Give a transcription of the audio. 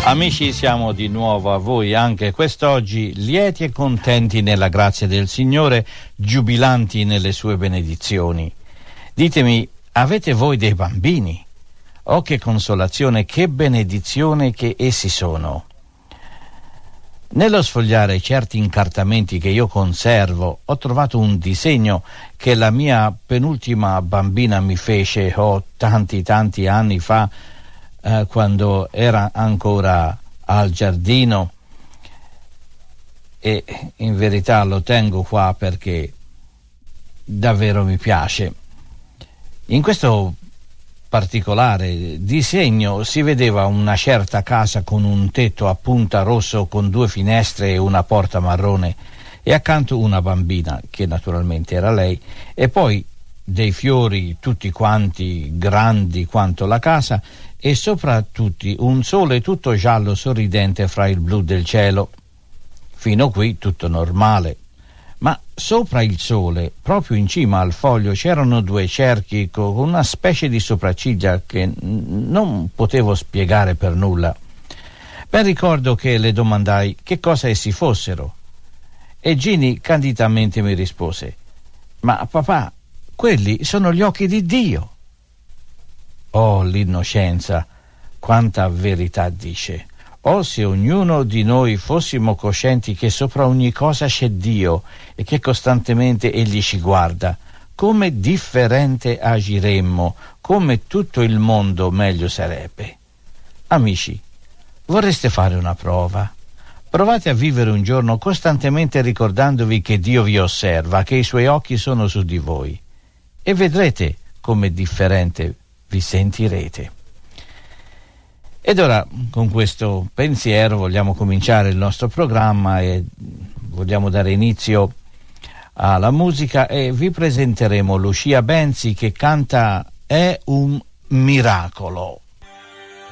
Amici, siamo di nuovo a voi anche quest'oggi, lieti e contenti nella grazia del Signore, giubilanti nelle sue benedizioni. Ditemi, avete voi dei bambini? Oh, che consolazione, che benedizione che essi sono! Nello sfogliare certi incartamenti che io conservo, ho trovato un disegno che la mia penultima bambina mi fece tanti anni fa, quando era ancora al giardino, e in verità lo tengo qua perché davvero mi piace. In questo particolare disegno si vedeva una certa casa con un tetto a punta rosso con 2 finestre e una porta marrone, e accanto una bambina, che naturalmente era lei, e poi dei fiori tutti quanti grandi quanto la casa, e sopra tutti un sole tutto giallo sorridente fra il blu del cielo. Fino qui tutto normale. Ma sopra il sole, proprio in cima al foglio, c'erano 2 cerchi con una specie di sopracciglia che non potevo spiegare per nulla. Ben ricordo che le domandai che cosa essi fossero, e Ginny candidamente mi rispose: «Ma papà, quelli sono gli occhi di Dio». Oh, l'innocenza, quanta verità dice! Oh, se ognuno di noi fossimo coscienti che sopra ogni cosa c'è Dio e che costantemente Egli ci guarda, come differente agiremmo, come tutto il mondo meglio sarebbe. Amici, vorreste fare una prova? Provate a vivere un giorno costantemente ricordandovi che Dio vi osserva, che i Suoi occhi sono su di voi, e vedrete come differente vi sentirete. Ed ora, con questo pensiero, vogliamo cominciare il nostro programma e vogliamo dare inizio alla musica, e vi presenteremo Lucia Benzi che canta «È un miracolo».